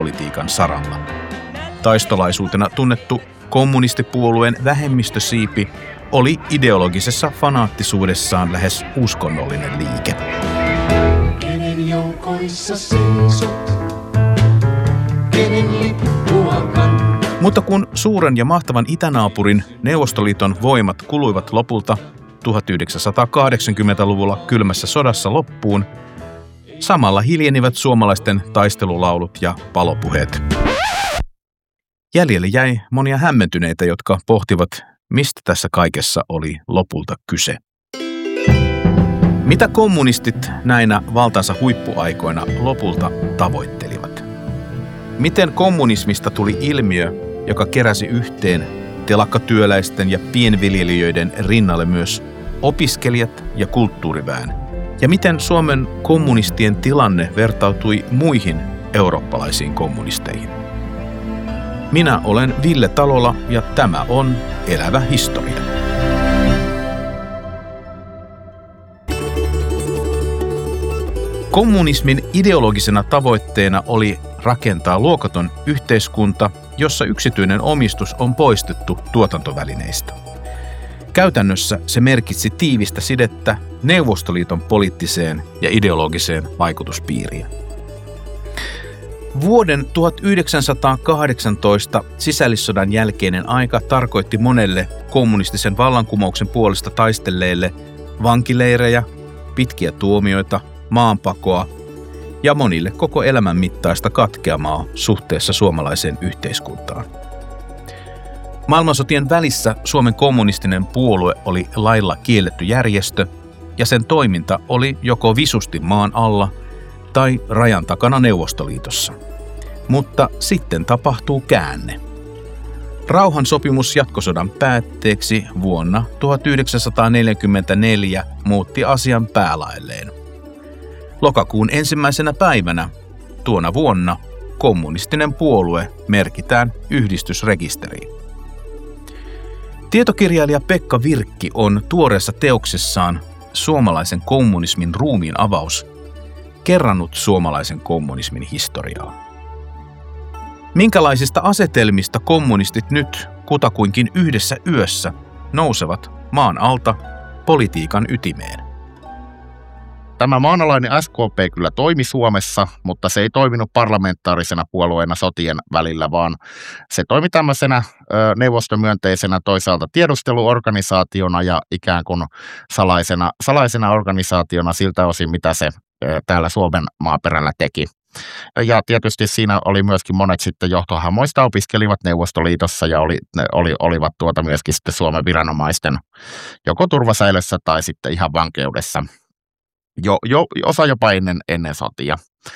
politiikan saralla. Taistolaisuutena tunnettu kommunistipuolueen vähemmistösiipi oli ideologisessa fanaattisuudessaan lähes uskonnollinen liike. Kenen joukoissa seisot, kenen lippua kannat. Mutta kun suuren ja mahtavan itänaapurin Neuvostoliiton voimat kuluivat lopulta 1980-luvulla kylmässä sodassa loppuun, samalla hiljenivät suomalaisten taistelulaulut ja palopuheet. Jäljelle jäi monia hämmentyneitä, jotka pohtivat, mistä tässä kaikessa oli lopulta kyse. Mitä kommunistit näinä valtansa huippuaikoina lopulta tavoittelivat? Miten kommunismista tuli ilmiö, joka keräsi yhteen telakkatyöläisten ja pienviljelijöiden rinnalle myös opiskelijat ja kulttuuriväen? Ja miten Suomen kommunistien tilanne vertautui muihin eurooppalaisiin kommunisteihin? Minä olen Ville Talola ja tämä on Elävä historia. Kommunismin ideologisena tavoitteena oli rakentaa luokaton yhteiskunta, jossa yksityinen omistus on poistettu tuotantovälineistä. Käytännössä se merkitsi tiivistä sidettä Neuvostoliiton poliittiseen ja ideologiseen vaikutuspiiriin. Vuoden 1918 sisällissodan jälkeinen aika tarkoitti monelle kommunistisen vallankumouksen puolesta taistelleille vankileirejä, pitkiä tuomioita, maanpakoa ja monille koko elämän mittaista katkeamaa suhteessa suomalaiseen yhteiskuntaan. Maailmansotien välissä Suomen kommunistinen puolue oli lailla kielletty järjestö ja sen toiminta oli joko visusti maan alla tai rajan takana Neuvostoliitossa. Mutta sitten tapahtuu käänne. Rauhansopimus jatkosodan päätteeksi vuonna 1944 muutti asian päälaelleen. Lokakuun 1. päivänä tuona vuonna kommunistinen puolue merkitään yhdistysrekisteriin. Tietokirjailija Pekka Virkki on tuoreessa teoksessaan Suomalaisen kommunismin ruumiin avaus kerrannut suomalaisen kommunismin historiaa. Minkälaisista asetelmista kommunistit nyt kutakuinkin yhdessä yössä nousevat maan alta politiikan ytimeen? Tämä maanalainen SKP kyllä toimi Suomessa, mutta se ei toiminut parlamentaarisena puolueena sotien välillä, vaan se toimi tämmöisenä neuvostomyönteisenä toisaalta tiedusteluorganisaationa ja ikään kuin salaisena organisaationa siltä osin, mitä se täällä Suomen maaperällä teki. Ja tietysti siinä oli myöskin monet sitten johtohahmoista opiskelivat Neuvostoliitossa ja olivat myöskin sitten Suomen viranomaisten joko turvasäilössä tai sitten ihan vankeudessa. Osa jopa ennen sotia.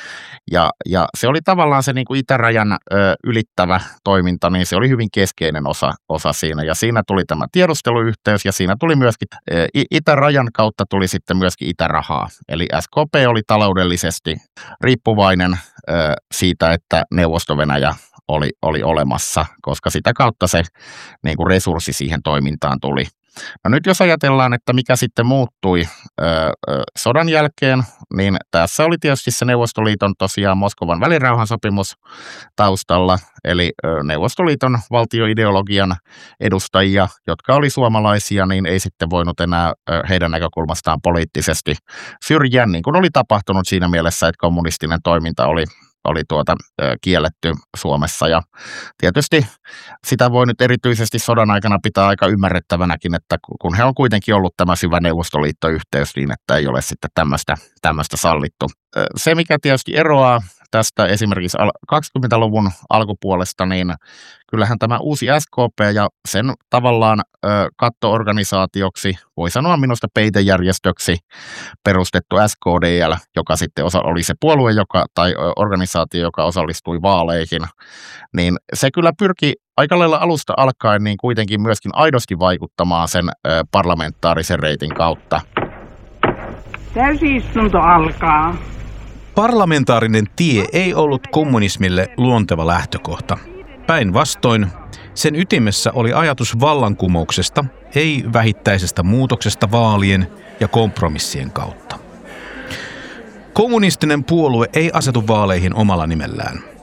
Ja se oli tavallaan se niin kuin itärajan ylittävä toiminta, niin se oli hyvin keskeinen osa siinä. Ja siinä tuli tämä tiedusteluyhteys ja siinä tuli myöskin itärajan kautta tuli sitten myöskin itärahaa. Eli SKP oli taloudellisesti riippuvainen siitä, että Neuvosto-Venäjä oli olemassa, koska sitä kautta se niin kuin resurssi siihen toimintaan tuli. No nyt jos ajatellaan, että mikä sitten muuttui sodan jälkeen, niin tässä oli tietysti se Neuvostoliiton tosiaan Moskovan välirauhansopimus taustalla, eli Neuvostoliiton valtioideologian edustajia, jotka oli suomalaisia, niin ei sitten voinut enää heidän näkökulmastaan poliittisesti syrjiä, niin kuin oli tapahtunut siinä mielessä, että kommunistinen toiminta oli kielletty Suomessa ja tietysti sitä voi nyt erityisesti sodan aikana pitää aika ymmärrettävänäkin, että kun he on kuitenkin ollut tämä syvä Neuvostoliitto-yhteys niin, että ei ole sitten tämmöistä sallittu. Se, mikä tietysti eroaa tästä esimerkiksi 20-luvun alkupuolesta, niin kyllähän tämä uusi SKP ja sen tavallaan katto-organisaatioksi, voi sanoa minusta peitejärjestöksi perustettu SKDL, joka sitten oli se puolue tai organisaatio, joka osallistui vaaleihin, niin se kyllä pyrki aika lailla alusta alkaen niin kuitenkin myöskin aidosti vaikuttamaan sen parlamentaarisen reitin kautta. Täysistunto alkaa. Parlamentaarinen tie ei ollut kommunismille luonteva lähtökohta. Päinvastoin, sen ytimessä oli ajatus vallankumouksesta, ei vähittäisestä muutoksesta vaalien ja kompromissien kautta. Kommunistinen puolue ei asetu vaaleihin omalla nimellään.